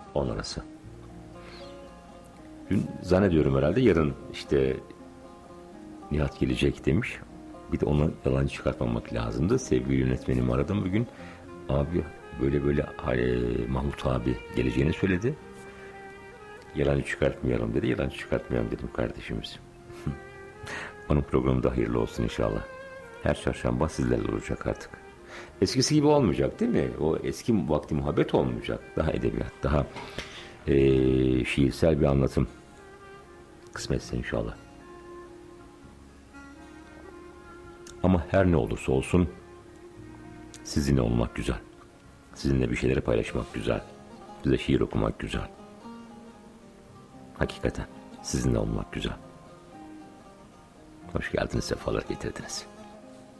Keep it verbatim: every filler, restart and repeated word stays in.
on arası. Dün zannediyorum herhalde yarın işte Nihat gelecek demiş. Bir de onu yalancı çıkartmamak lazımdı. Sevgili yönetmenimi aradım bugün. Abi böyle böyle e, Mahmut abi geleceğini söyledi. Yalancı çıkartmayalım dedi. Yalancı çıkartmayalım dedim kardeşimiz. Onun programı da hayırlı olsun inşallah. Her çarşamba sizlerle olacak artık. Eskisi gibi olmayacak değil mi? O eski vakti muhabbet olmayacak. Daha edebiyat, daha e, şiirsel bir anlatım. Kısmetse inşallah. Ama her ne olursa olsun sizinle olmak güzel. Sizinle bir şeyleri paylaşmak güzel. Size şiir okumak güzel. Hakikaten sizinle olmak güzel. Hoş geldiniz, sefalar getirdiniz.